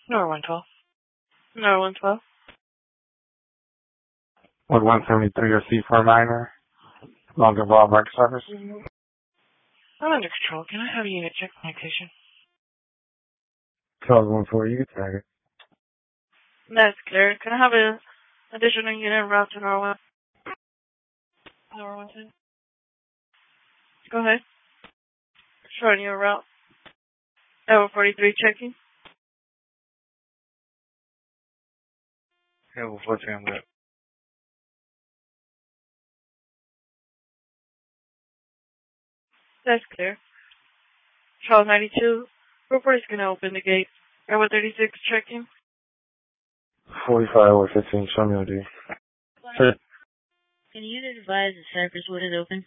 No, 112. No, 112. 173 or C49er. Longer ballpark service. I'm under control. Can I have a unit check my location? 1214, you can tag it. That's clear. Can I have an additional unit route to Norway? Norway. Go ahead. Shorten your route. Level 43 checking. Level 14, I'm good. That's clear. Charles 92. Report is going to open the gate. Level 36 checking. 45 or 15, show me OD. Sure. Can you advise the Cypress Wood is open?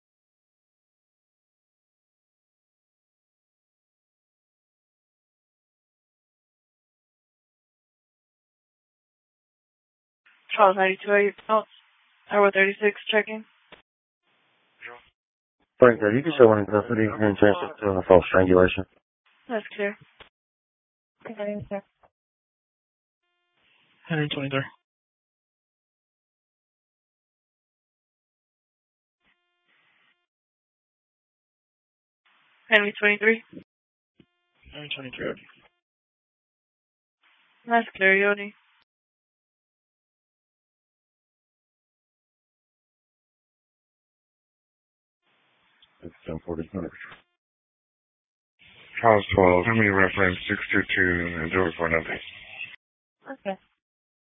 Charles 92, are you out? Level 36 checking. Frank, you can show one in custody and change it to a false strangulation. That's clear. Okay, sir. 123. Henry 23. Henry 23. That's clear, Yodi. It's 1040. Charles 12, give me reference 622 and do it for an update. Okay.